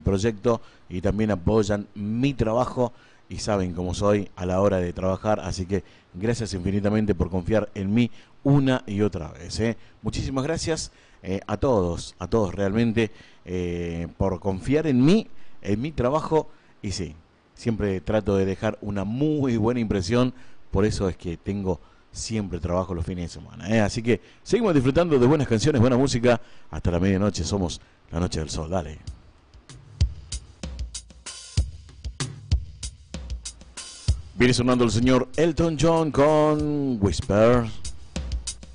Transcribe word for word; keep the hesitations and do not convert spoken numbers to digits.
proyecto y también apoyan mi trabajo y saben cómo soy a la hora de trabajar, así que gracias infinitamente por confiar en mí una y otra vez. ¿eh? Muchísimas gracias eh, a todos, a todos realmente eh, por confiar en mí, en mi trabajo y sí, siempre trato de dejar una muy buena impresión, por eso es que tengo siempre trabajo los fines de semana. ¿eh? Así que seguimos disfrutando de buenas canciones, buena música, hasta la medianoche, somos la Noche del Sol, dale. Viene sonando el señor Elton John con Whisper.